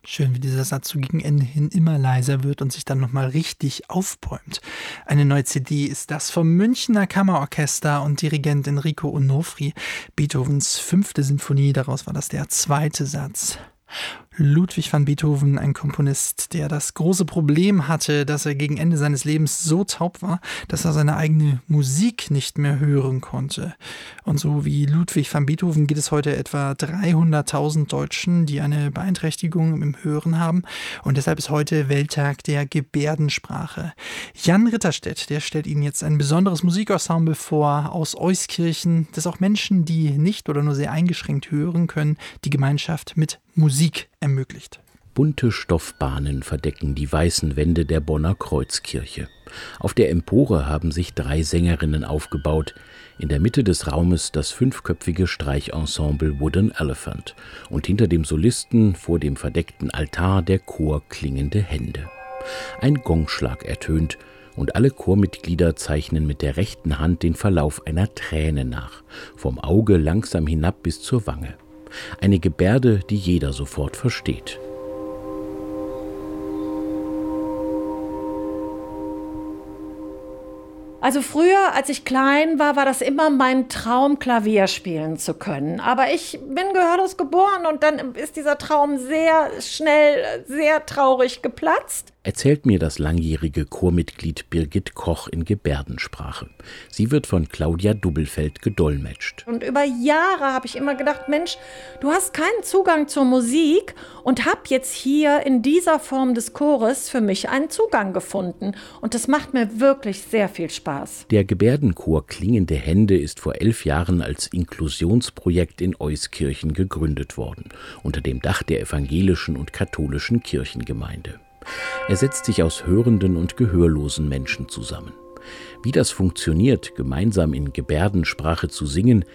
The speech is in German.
Schön, wie dieser Satz so gegen Ende hin immer leiser wird und sich dann nochmal richtig aufbäumt. Eine neue CD ist das vom Münchner Kammerorchester und Dirigent Enrico Onofri. Beethovens 5. Sinfonie, daraus war das der zweite Satz. Ludwig van Beethoven, ein Komponist, der das große Problem hatte, dass er gegen Ende seines Lebens so taub war, dass er seine eigene Musik nicht mehr hören konnte. Und so wie Ludwig van Beethoven geht es heute etwa 300.000 Deutschen, die eine Beeinträchtigung im Hören haben. Und deshalb ist heute Welttag der Gebärdensprache. Jan Ritterstedt, der stellt Ihnen jetzt ein besonderes Musikensemble vor aus Euskirchen, das auch Menschen, die nicht oder nur sehr eingeschränkt hören können, die Gemeinschaft mit Musik ermöglicht. Bunte Stoffbahnen verdecken die weißen Wände der Bonner Kreuzkirche. Auf der Empore haben sich 3 Sängerinnen aufgebaut. In der Mitte des Raumes das 5-köpfige Streichensemble Wooden Elephant und hinter dem Solisten vor dem verdeckten Altar der Chor Klingende Hände. Ein Gongschlag ertönt und alle Chormitglieder zeichnen mit der rechten Hand den Verlauf einer Träne nach, vom Auge langsam hinab bis zur Wange. Eine Gebärde, die jeder sofort versteht. Also früher, als ich klein war, war das immer mein Traum, Klavier spielen zu können. Aber ich bin gehörlos geboren und dann ist dieser Traum sehr schnell, sehr traurig geplatzt. Erzählt mir das langjährige Chormitglied Birgit Koch in Gebärdensprache. Sie wird von Claudia Dubbelfeld gedolmetscht. Und über Jahre habe ich immer gedacht, Mensch, du hast keinen Zugang zur Musik und habe jetzt hier in dieser Form des Chores für mich einen Zugang gefunden. Und das macht mir wirklich sehr viel Spaß. Der Gebärdenchor Klingende Hände ist vor 11 Jahren als Inklusionsprojekt in Euskirchen gegründet worden, unter dem Dach der evangelischen und katholischen Kirchengemeinde. Er setzt sich aus hörenden und gehörlosen Menschen zusammen. Wie das funktioniert, gemeinsam in Gebärdensprache zu singen,